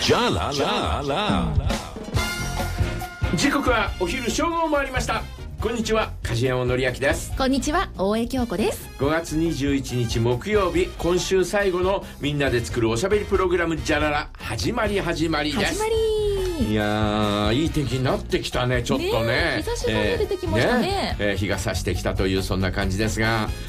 じゃらら。 時刻はお昼正午を回りました。こんにちは、梶山紀明です。 こんにちは、大江京子です。 5月21日木曜日、今週最後のみんなで作るおしゃべりプログラムじゃらら、始まりです。 始まり。 いやー、いい天気になってきたね、ちょっとね。 日差しが出てきましたね。 日が差してきたというそんな感じですが、